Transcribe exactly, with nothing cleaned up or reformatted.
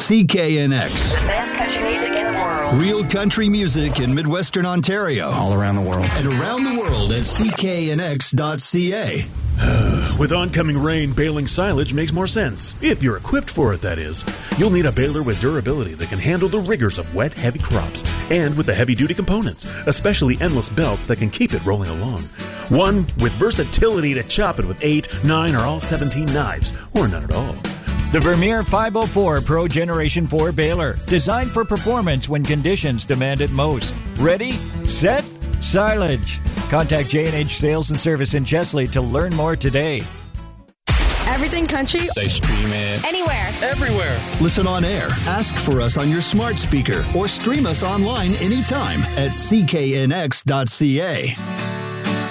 C K N X. The best country music in the world. Real country music in Midwestern Ontario. All around the world. And around the world at C K N X dot C A. With oncoming rain, baling silage makes more sense. If you're equipped for it, that is. You'll need a baler with durability that can handle the rigors of wet, heavy crops, and with the heavy-duty components, especially endless belts that can keep it rolling along. One with versatility to chop it with eight, nine, or all seventeen knives, or none at all. The Vermeer five oh four Pro Generation four baler, designed for performance when conditions demand it most. Ready, set, silage. Contact J and H Sales and Service in Chesley to learn more today. Everything country. They stream it anywhere. Everywhere. Listen on air, ask for us on your smart speaker, or stream us online anytime at C K N X dot C A.